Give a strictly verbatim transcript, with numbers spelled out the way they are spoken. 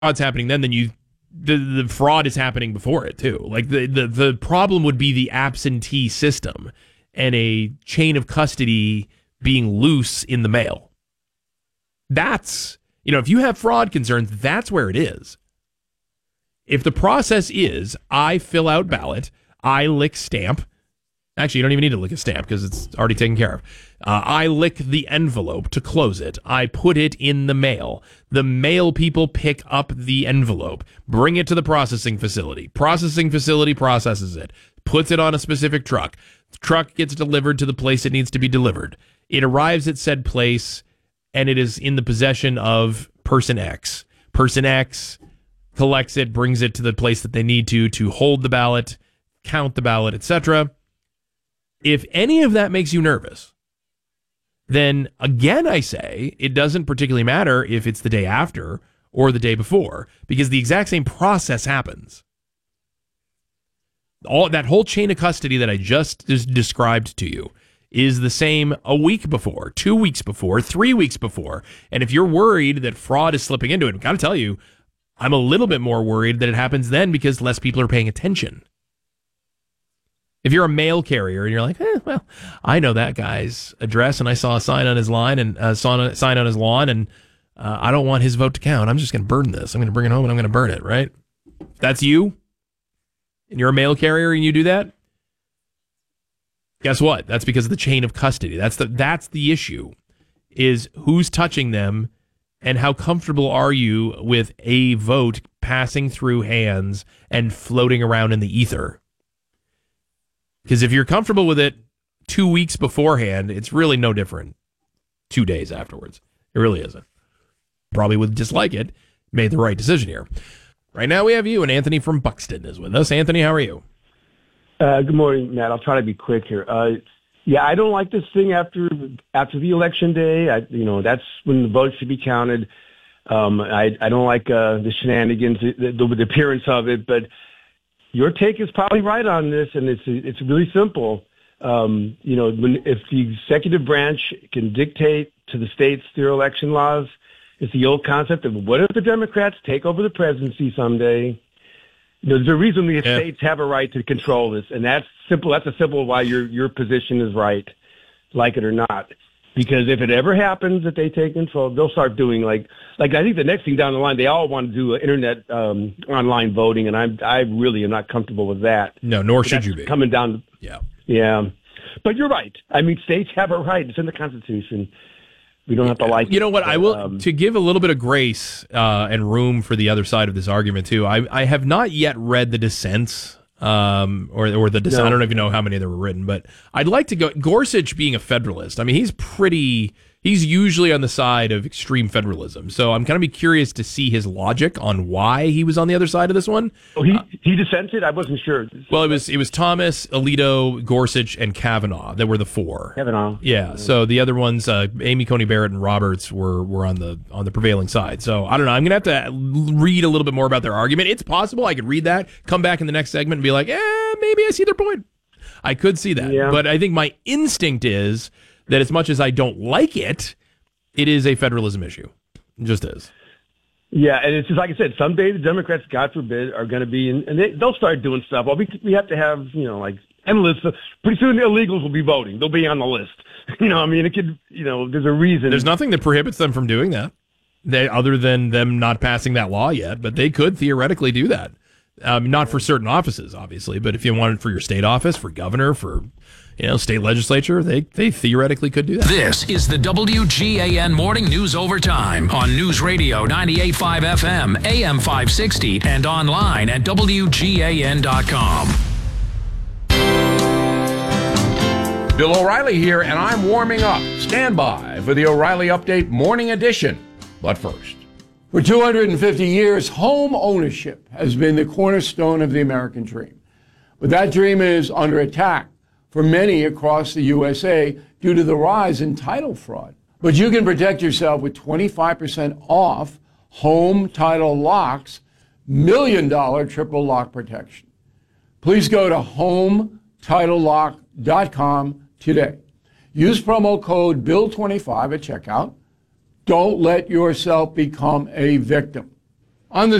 fraud's happening then, then you the, the fraud is happening before it too. Like the, the, the problem would be the absentee system and a chain of custody being loose in the mail. That's, you know, if you have fraud concerns, that's where it is. If the process is, I fill out ballot, I lick stamp. Actually, you don't even need to lick a stamp because it's already taken care of. Uh, I lick the envelope to close it. I put it in the mail. The mail people pick up the envelope, bring it to the processing facility. Processing facility processes it, puts it on a specific truck. The truck gets delivered to the place it needs to be delivered. It arrives at said place, and it is in the possession of person X. Person X collects it, brings it to the place that they need to, to hold the ballot, count the ballot, et cetera. If any of that makes you nervous, then again, I say it doesn't particularly matter if it's the day after or the day before, because the exact same process happens. All that whole chain of custody that I just described to you is the same a week before, two weeks before, three weeks before. And if you're worried that fraud is slipping into it, I've got to tell you, I'm a little bit more worried that it happens then because less people are paying attention. If you're a mail carrier and you're like, eh, well, I know that guy's address and I saw a sign on his line and uh, saw a sign on his lawn and uh, I don't want his vote to count. I'm just going to burn this. I'm going to bring it home and I'm going to burn it, right? If that's you and you're a mail carrier and you do that, guess what? That's because of the chain of custody. That's the that's the issue, is who's touching them and how comfortable are you with a vote passing through hands and floating around in the ether? Because if you're comfortable with it two weeks beforehand, it's really no different two days afterwards. It really isn't. Probably would dislike it. Made the right decision here. Right now we have you, and Anthony from Buxton is with us. Anthony, how are you? Uh, good morning, Matt. I'll try to be quick here. Uh, yeah, I don't like this thing after after the election day. I, you know, that's when the votes should be counted. Um, I, I don't like uh, the shenanigans, the, the, the appearance of it, but your take is probably right on this, and it's it's really simple. Um, you know, when, if the executive branch can dictate to the states their election laws, it's the old concept of what if the Democrats take over the presidency someday? You know, there's a reason the yeah. states have a right to control this, and that's simple. That's a simple why your your position is right, like it or not. Because if it ever happens that they take control, they'll start doing like, like I think the next thing down the line, they all want to do internet um, online voting, and I'm I really am not comfortable with that. No, nor should you be. Coming down, yeah, yeah. But you're right. I mean, states have a right. It's in the Constitution. We don't have to like. You know what? But, I will um, to give a little bit of grace uh, and room for the other side of this argument too. I I have not yet read the dissents. Um, or or the dissent. No. I don't even know how many there were written, but I'd like to go. Gorsuch being a Federalist, I mean, he's pretty. He's usually on the side of extreme federalism, so I'm kind of be curious to see his logic on why he was on the other side of this one. Oh, he he dissented? I wasn't sure. Well, it was it was Thomas, Alito, Gorsuch, and Kavanaugh that were the four. Kavanaugh, yeah. So the other ones, uh, Amy Coney Barrett and Roberts, were were on the on the prevailing side. So I don't know. I'm gonna have to read a little bit more about their argument. It's possible I could read that, come back in the next segment, and be like, eh, maybe I see their point. I could see that, yeah. But I think my instinct is that as much as I don't like it, it is a federalism issue. It just is. Yeah, and it's just like I said, someday the Democrats, God forbid, are going to be, in, and they, they'll start doing stuff. Well, we we have to have, you know, like, endless, pretty soon the illegals will be voting. They'll be on the list. You know, I mean, it could, you know, there's a reason. There's nothing that prohibits them from doing that, they, other than them not passing that law yet, but they could theoretically do that. Um, not for certain offices, obviously, but if you want it for your state office, for governor, for, you know, state legislature, they, they theoretically could do that. This is the W G A N Morning News Overtime on News Radio ninety-eight point five F M, A M five sixty, and online at W G A N dot com. Bill O'Reilly here, and I'm warming up. Stand by for the O'Reilly Update Morning Edition. But first, for two hundred fifty years, home ownership has been the cornerstone of the American dream. But that dream is under attack for many across the U S A due to the rise in title fraud. But you can protect yourself with twenty-five percent off home title locks, million dollar triple lock protection. Please go to home title lock dot com today. Use promo code bill twenty-five at checkout. Don't let yourself become a victim. On the